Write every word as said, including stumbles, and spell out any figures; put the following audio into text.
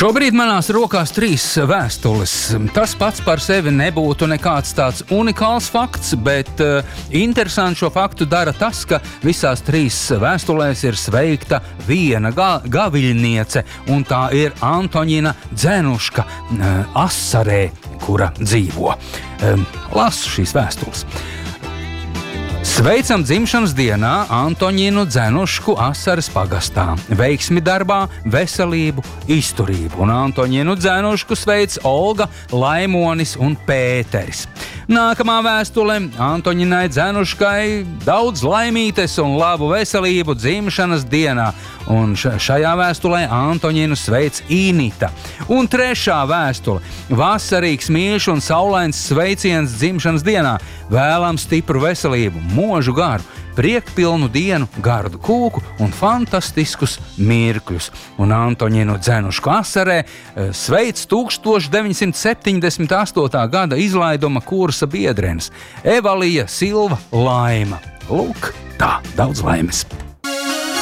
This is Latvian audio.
Šobrīd manās rokās trīs vēstules. Tas pats par sevi nebūtu nekāds tāds unikāls fakts, bet uh, interesanti šo faktu dara tas, ka visās trīs vēstulēs ir sveikta viena ga gaviļniece, un tā ir Antoņina Dzenuška uh, Asarē, kura dzīvo. Um, lasu šīs vēstules. Sveicam dzimšanas dienā Antoņinu Dzenušku Asares pagastā. Veiksmi darbā, veselību, izturību. Un Antoņinu Dzenušku sveic Olga, Laimonis un Pēteris. Nākamā vēstule Antoņinai Dzenuškai daudz laimītes un labu veselību dzimšanas dienā. Un šajā vēstulē Antoņinu sveic Inita. Un trešā vēstule vasarīgs, mīļš un saulains sveiciens dzimšanas dienā. Vēlam stipru veselību, mūžu garu, priekpilnu dienu, gardu kūku un fantastiskus mirkļus. Un Antoņinu Dzenušku Asarē sveic tūkstoš deviņsimt septiņdesmit astotā gada izlaiduma kursa biedrenes Evalija Silva Laima. Lūk, tā, daudz laimes!